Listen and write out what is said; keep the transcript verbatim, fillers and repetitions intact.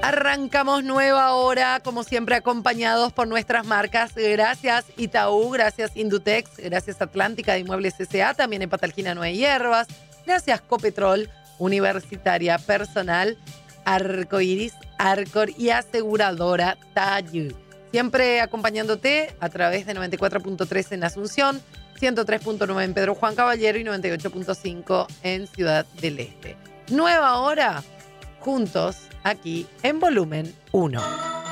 Arrancamos nueva hora, como siempre acompañados por nuestras marcas. Gracias Itaú, gracias Indutex, gracias Atlántica de Inmuebles S A, también en Patalquina Nueve Hierbas. Gracias Copetrol, Universitaria Personal, Arcoiris, Arcor y Aseguradora Tayu. Siempre acompañándote a través de noventa y cuatro punto tres en Asunción, ciento tres punto nueve en Pedro Juan Caballero y noventa y ocho punto cinco en Ciudad del Este. Nueva hora, juntos, aquí en Volumen uno.